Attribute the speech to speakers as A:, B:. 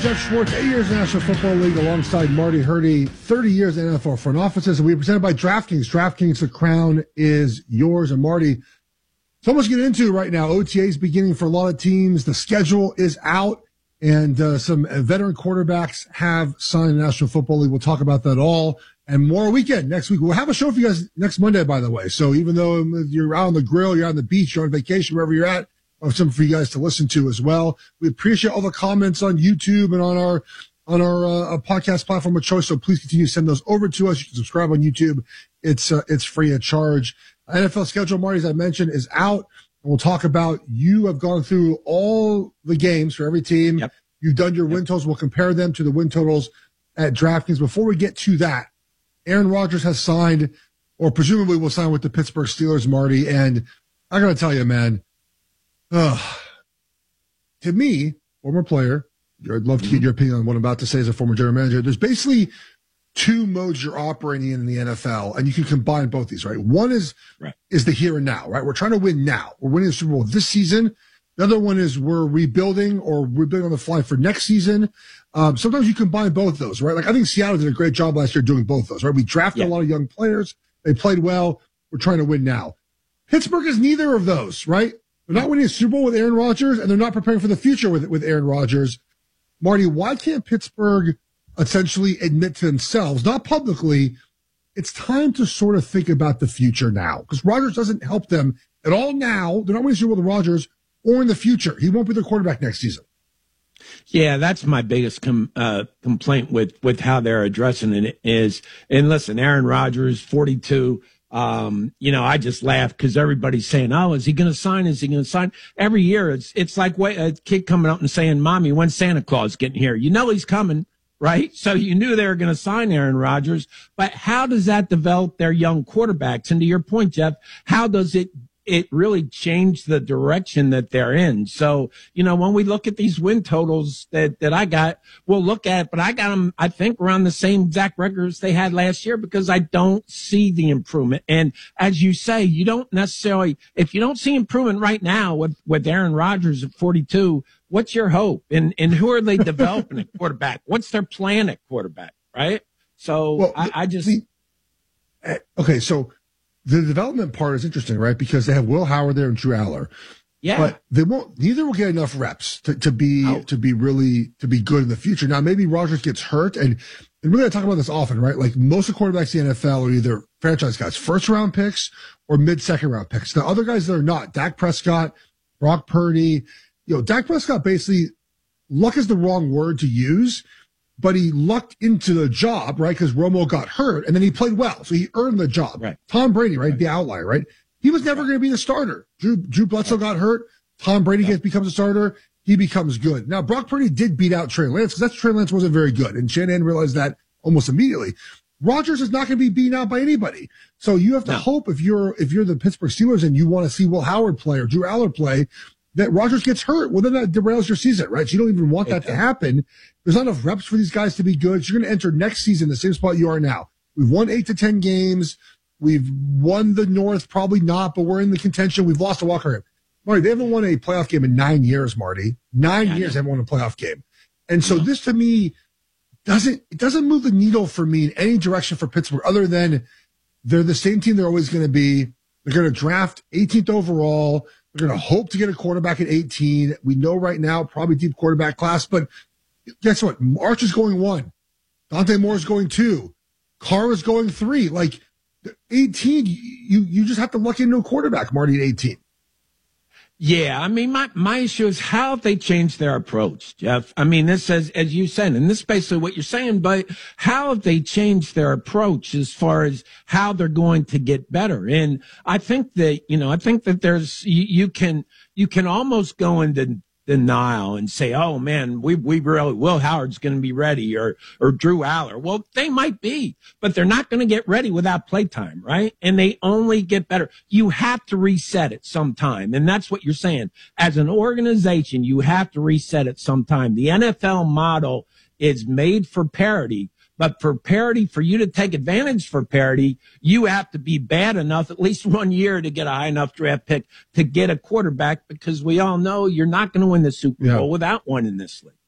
A: Jeff Schwartz, 8 years in the National Football League alongside Marty Hurdy, 30 years in NFL front offices. And we are presented by DraftKings. DraftKings, the crown is yours. And Marty, so much to get into right now. OTAs beginning for a lot of teams. The schedule is out, and some veteran quarterbacks have signed the National Football League. We'll talk about that all and more weekend next week. We'll have a show for you guys next Monday, by the way. So even though you're out on the grill, you're on the beach, you're on vacation, wherever you're at, we'll have something for you guys to listen to as well. We appreciate all the comments on YouTube and on our podcast platform of choice. So please continue to send those over to us. You can subscribe on YouTube. It's free of charge. NFL schedule, Marty, as I mentioned, is out. And we'll talk about, you have gone through all the games for every team.
B: Yep.
A: You've done your win totals. We'll compare them to the win totals at DraftKings. Before we get to that, Aaron Rodgers has signed, or presumably will sign with the Pittsburgh Steelers, Marty. And I got to tell you, man, to me, former player, I'd love to get your opinion on what I'm about to say as a former general manager. There's basically two modes you're operating in the NFL, and you can combine both these, right? One is the here and now, right? We're trying to win now. We're winning the Super Bowl this season. The other one is we're rebuilding on the fly for next season. Sometimes you combine both of those, right? Like I think Seattle did a great job last year doing both of those, right? We drafted a lot of young players. They played well. We're trying to win now. Pittsburgh is neither of those, right? They're not winning a Super Bowl with Aaron Rodgers, and they're not preparing for the future with Aaron Rodgers. Marty, why can't Pittsburgh essentially admit to themselves, not publicly, it's time to sort of think about the future now? Because Rodgers doesn't help them at all now. They're not winning a Super Bowl with Rodgers, or in the future. He won't be their quarterback next season.
B: Yeah, that's my biggest complaint with how they're addressing it is, and listen, Aaron Rodgers, 42. I just laugh because everybody's saying, "Oh, is he going to sign? Is he going to sign?" Every year, it's like a kid coming up and saying, "Mommy, when's Santa Claus getting here?" You know he's coming, right? So you knew they were going to sign Aaron Rodgers, but how does that develop their young quarterbacks? And to your point, Jeff, how does it really change the direction that they're in? So, when we look at these win totals that I got, we'll look at, but I got them, I think, around the same exact records they had last year because I don't see the improvement. And as you say, you don't necessarily, if you don't see improvement right now with Aaron Rodgers at 42, what's your hope? And who are they developing at quarterback? What's their plan at quarterback? Right. So
A: okay. So, the development part is interesting, right? Because they have Will Howard there and Drew Aller.
B: Yeah.
A: But neither will get enough reps to be good in the future. Now, maybe Rodgers gets hurt, and really I talk about this often, right? Like most of the quarterbacks in the NFL are either franchise guys, first round picks or mid-second round picks. Now, other guys that are not, Dak Prescott, Brock Purdy, Dak Prescott basically, luck is the wrong word to use, but he lucked into the job, right? Because Romo got hurt, and then he played well, so he earned the job.
B: Right.
A: Tom Brady, right? The outlier, right? He was never going to be the starter. Drew Bledsoe got hurt. Tom Brady becomes a starter. He becomes good. Now, Brock Purdy did beat out Trey Lance because Trey Lance wasn't very good, and Shanahan realized that almost immediately. Rodgers is not going to be beaten out by anybody. So you have to hope if you're the Pittsburgh Steelers and you want to see Will Howard play or Drew Aller play, that Rodgers gets hurt. Well, then that derails your season, right? So you don't even want that to happen. There's not enough reps for these guys to be good. So you're going to enter next season the same spot you are now. We've won 8 to 10 games. We've won the North, probably not, but we're in the contention. We've lost a walk-off game. Marty, they haven't won a playoff game in 9 years, Marty. 9 years they haven't won a playoff game. And so this, to me, doesn't move the needle for me in any direction for Pittsburgh other than they're the same team they're always going to be. They're going to draft 18th overall. They're going to hope to get a quarterback at 18. We know right now, probably deep quarterback class, but guess what? March is going 1. Dante Moore is going 2. Carr is going 3. Like 18, you just have to luck into a quarterback, Marty, at 18.
B: Yeah, I mean, my issue is how have they changed their approach, Jeff? I mean, this as you said, and this is basically what you're saying, but how have they changed their approach as far as how they're going to get better? And I think that there's, you can almost go into denial and say, oh man, we really, Will Howard's going to be ready or Drew Aller. Well, they might be, but they're not going to get ready without playtime, right? And they only get better. You have to reset it sometime. And that's what you're saying. As an organization, you have to reset it sometime. The NFL model is made for parity. But for parity, for you to take advantage for parity, you have to be bad enough at least 1 year to get a high enough draft pick to get a quarterback, because we all know you're not going to win the Super Bowl without one in this league.